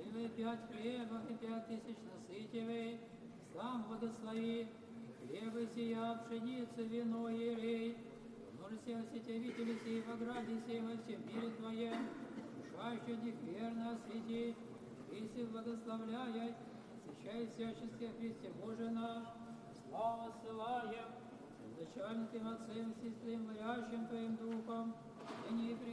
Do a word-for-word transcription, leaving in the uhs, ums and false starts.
Сливай пять хлебов и пять тысяч насытивай, сам благослови, хлебы сия, пшеницы, вино и елей, множество сетевителей сей в ограде сей во всем мире Твоем, душащих них верно освети, Христе благословляй, освящай всячески Христе Боже наш, слава ссылаем, начальным Отцем, Сестрым, Морящим Твоим Духом, и не при